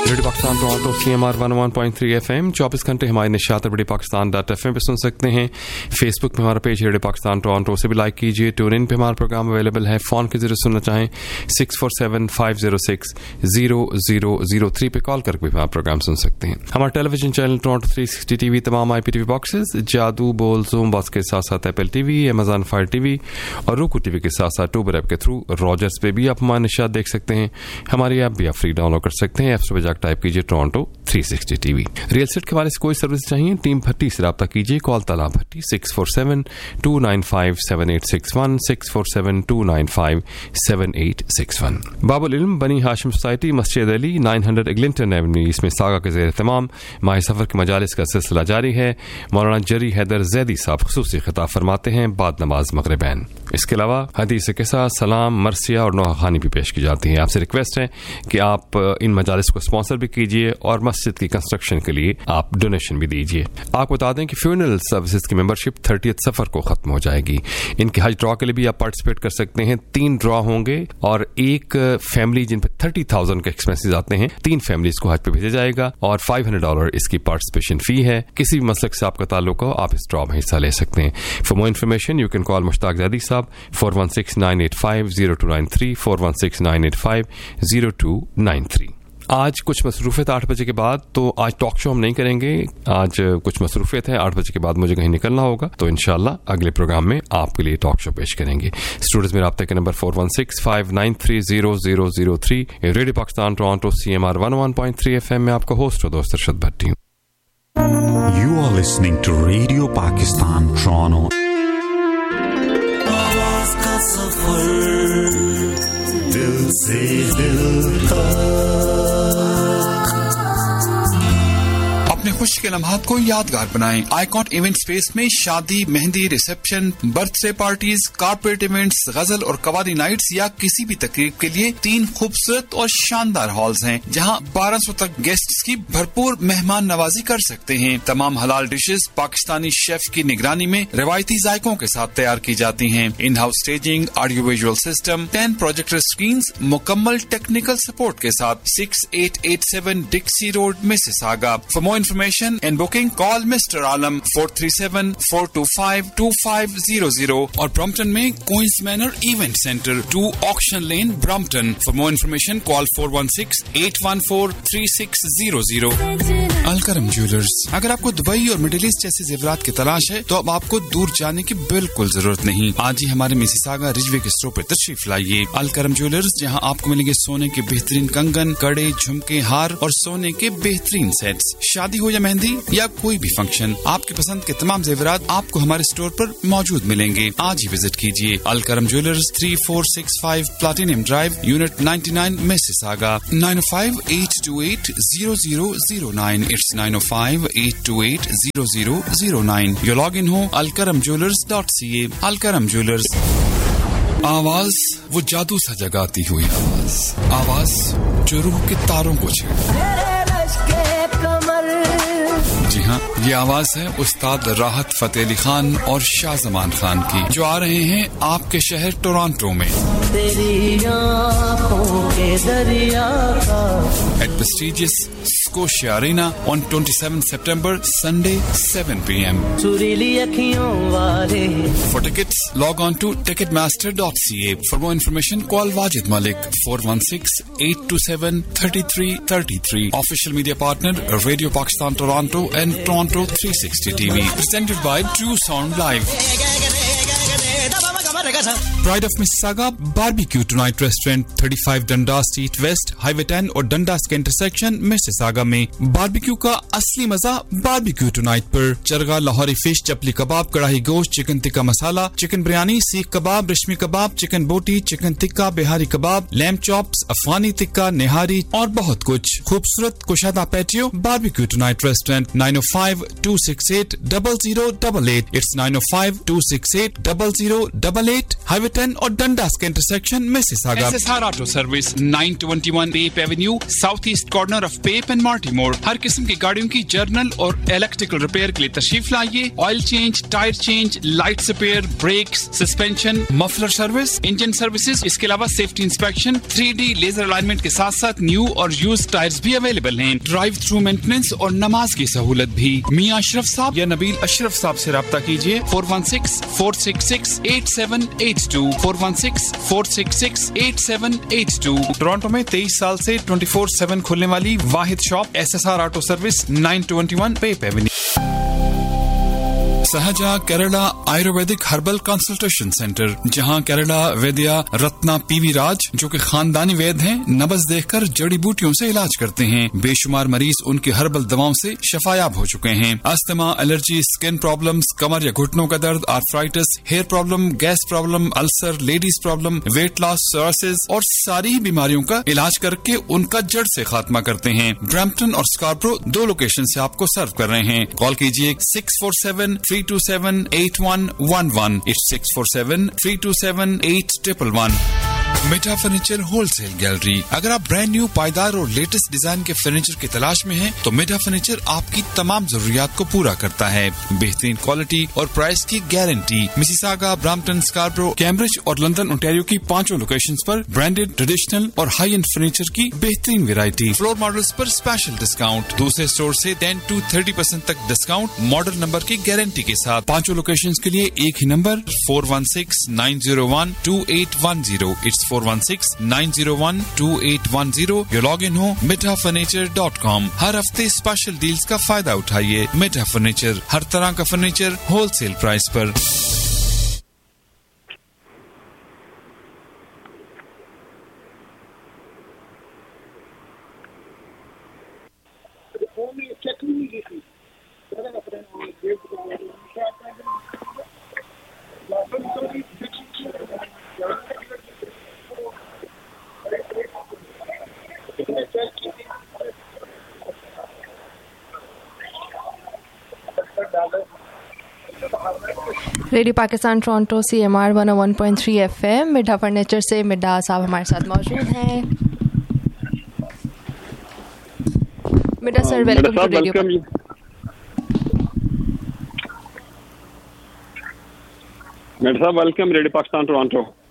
Radio Pakistan Toronto CMR 101.3 FM 24 घंटे हमारे Nishat radio पाकिस्तान.fm पे सुन सकते हैं। फेसबुक पे हमारा पेज रेडियो पाकिस्तान टोरंटो से भी लाइक कीजिए। ट्यून इन पे हमारा प्रोग्राम अवेलेबल है। फ़ोन के जरिए सुनना चाहें 647-506-0003 पे कॉल करके भी हमारा प्रोग्राम सुन सकते हैं। हमारा टेलीविजन चैनल टोरंटो 360 TV, तमाम IPTV बॉक्सेस, जादू बोल ज़ूम बॉक्स के साथ साथ Apple TV, Amazon Fire TV और roku TV के साथ साथ ट्यूबर ऐप के थ्रू रॉजर्स पे भी आप हमारा निशात देख सकते हैं। हमारी ऐप भी आप फ्री डाउनलोड कर सकते हैं। ऐप से जाकर टाइप कीजिए टोरंटो 360 TV। रियल एस्टेट के हवाले से कोई सर्विस चाहिए, टीम भट्टी से रब्ता कीजिए। कॉल तला भट्टी 647-295-7861 647-295-7861। बाबुल इल्म बनी हाशिम सोसाइटी, मस्जिद अली, 900 एग्लिंटन एवेन्यू, इसमें सागा के ज़ेर तमाम माह सफ़र के मजालिस का सिलसिला जारी है। मौलाना जरी हैदर जैदी साहब खुसूसी खिताब फरमाते हैं बाद नमाज मगरिबैन। इसके अलावा हदीस के साथ सलाम, मरसिया और नोहाखानी भी पेश की जाती है। आपसे रिक्वेस्ट है कि आप इन मजालिस को स्पॉन्सर भी कीजिए और मस्जिद की कंस्ट्रक्शन के लिए आप डोनेशन भी दीजिए। आपको बता दें कि फ्यूनरल सर्विसेज की मेंबरशिप 30 सफर को खत्म हो जाएगी। इनके हज ड्रॉ के लिए भी आप पार्टिसिपेट कर सकते हैं। 3 ड्रॉ होंगे और एक फैमिली जिन पर 30,000 के एक्सपेंसेस आते हैं, 3 फैमिलीज को हज पे भेजा जाएगा और $500 इसकी पार्टिसिपेशन फी है। किसी भी मसलक से आपका ताल्लुक हो, आप इस ड्रॉ में हिस्सा ले सकते हैं। For more information you can call Mushtaq Zaidi साहब 416-985-0293 416-985-0293। आज कुछ मसरूफियत 8 बजे के बाद, तो आज टॉक शो हम नहीं करेंगे। आज कुछ मसरूफियत है, 8 बजे के बाद मुझे कहीं निकलना होगा, तो इंशाल्लाह अगले प्रोग्राम में आपके लिए टॉक शो पेश करेंगे। स्टूडियोज में राब्ते के number 416-593-0003। Radio Pakistan Toronto CMR 101.3 FM में आपका होस्ट और दोस्त अरशद भट्टी हूँ। You are listening to Radio Pakistan Toronto. आवाज का सफर दिल से दिल तक, अपने खुशी के लम्हात को यादगार बनाएं। आइकॉन इवेंट स्पेस में शादी, mehndi, reception, birthday parties, corporate events, गजल और कवाली नाइट्स या किसी भी तकरीब के लिए 3 खूबसूरत और शानदार हॉल्स हैं, जहां 1200 तक गेस्ट्स की भरपूर मेहमान नवाजी कर सकते हैं। तमाम हलाल डिशेस पाकिस्तानी शेफ की निगरानी में रिवायती जायकों के साथ तैयार की जाती हैं। In house staging, audio visual system, 10 projector screens, मुकम्मल टेक्निकल सपोर्ट के साथ 6887 डिक्सी road, Mississauga. For more information and booking, call Mr. Alam 437-425-2500 और Brompton में Queen's Manor Event Center 2 Auction Lane, Brompton. For more information, call 416-814-3600. Alkaram jewellers. अगर आपको Dubai और middle east जैसे जेवरात की तलाश है, तो अब आपको दूर जाने की बिल्कुल जरूरत नहीं। आज ही हमारे मिसिसागा रिजवे के स्टोर पर तशरीफ लाइए। अलकरम ज्वेलर्स, जहां आपको मिलेंगे सोने के बेहतरीन कंगन, कड़े, झुमके, हार और सोने के बेहतरीन सेट्स। शादी हो या मेहंदी या कोई भी फंक्शन, आपकी पसंद के तमाम जेवरात आपको हमारे स्टोर पर मौजूद मिलेंगे। आज ही विजिट कीजिए। Alkaram jewellers, 3465 platinum drive, unit 99, Mississauga. 905-828-0009। It's 905-828-0009. Your login हो alkaramjewelers.ca. अलकरम ज्वेलर्स। आवाज वो जादू सा जगाती हुई आवाज जो रूह के तारों को छेड़े। जी हाँ, ये आवाज है उस्ताद राहत फतेह अली खान और शाहजमान खान की, जो आ रहे हैं आपके शहर टोरंटो में तेरी आँखों के दरिया का at prestigious Scotia Arena on 27 September, Sunday, 7 p.m. For tickets, log on to ticketmaster.ca. For more information, call Wajid Malik 416-827-3333. Official media partner, Radio Pakistan Toronto and Toronto 360 TV. Presented by True Sound Live. Pride of Mississauga Barbecue Tonight Restaurant, 35 Dundas Street West, Highway 10 और Dundas के intersection Mississauga में barbecue का असली मजा barbecue tonight पर। Chargha, Lahori fish, chapli कबाब, कढ़ाई गोश्त, chicken tikka masala, chicken biryani, सीख कबाब, रेशमी कबाब, चिकन बोटी, चिकन टिक्का, बिहारी कबाब, लैम्ब चॉप्स, अफगानी टिक्का, निहारी और बहुत कुछ। खूबसूरत कुशादा patio barbecue tonight restaurant 905-268-0088। It's 905-268-0088. Palette, Highway 10 और Dundas के intersection Mississauga. SSR Auto Service 921 Pape Avenue, Southeast corner of Pape and Martimore. हर किस्म की गाड़ियों की जर्नल और इलेक्ट्रिकल रिपेयर के लिए तशरीफ लाइए. Oil change, tyre change, lights repair, breaks, suspension, muffler service, engine services. इसके अलावा safety inspection, 3D laser alignment के साथ साथ न्यू और यूज्ड टायर्स भी अवेलेबल हैं. ड्राइव थ्रू मेंटेनेंस और नमाज की सहूलत भी. मियां अशरफ साहब या नबील अशरफ साहब से राब्ता कीजिए. 416-466-8782 416-466-8782. टोरंटो में 23 साल से 24/7 खुलने वाली वाहिद शॉप SSR ऑटो सर्विस 921 पेप एवेन्यू. सहजा Kerala Ayurvedic herbal consultation centre, जहां केरला वैद्या रत्ना पीवी राज जो कि खानदानी वैद्य हैं, नब्ज देखकर जड़ी बूटियों से इलाज करते हैं. बेशुमार मरीज उनकी हर्बल दवाओं से शफायाब हो चुके हैं. अस्थमा, एलर्जी, स्किन प्रॉब्लम्स, कमर या घुटनों का दर्द, arthritis, hair problem, gas problem, ulcer, ladies problem, weight loss, psoriasis और सारी ही बीमारियों का इलाज करके उनका जड़ से खात्मा करते हैं. ब्रैम्पटन और स्कार्बरो 2 लोकेशन से आपको सर्व कर रहे हैं. कॉल कीजिए 647-327-8111. It's 647-327-8111. Meta furniture wholesale gallery. अगर आप ब्रांड न्यू, पायदार और लेटेस्ट डिजाइन के फर्नीचर की तलाश में हैं, तो मेटा फर्नीचर आपकी तमाम जरूरियात को पूरा करता है. बेहतरीन क्वालिटी और प्राइस की गारंटी. मिसिसागा, ब्रैम्पटन, स्कार्बरो, कैम्ब्रिज और लंदन, ओंटारियो की 5 लोकेशंस पर ब्रांडेड, ट्रेडिशनल और हाई एंड फर्नीचर की बेहतरीन वैरायटी. फ्लोर मॉडल्स पर स्पेशल डिस्काउंट. दूसरे स्टोर से 10 to 30% तक डिस्काउंट मॉडल नंबर की गारंटी के साथ. 5 लोकेशंस के लिए एक ही नंबर 416-901-2810. It's 416-901-2810. या लॉग इन हो metafurniture.com. हर हफ्ते स्पेशल डील्स का फायदा उठाइए. मेटा फर्नीचर, हर तरह का फर्नीचर होलसेल प्राइस पर. Radio Pakistan Toronto CMR 101.3 FM. मिडा furniture से मिडा साहब हमारे साथ मौजूद हैं. मिडा सर, वेलकम टू रेडियो. मिडा साहब, वेलकम रेडियो पाकिस्तान टोरंटो.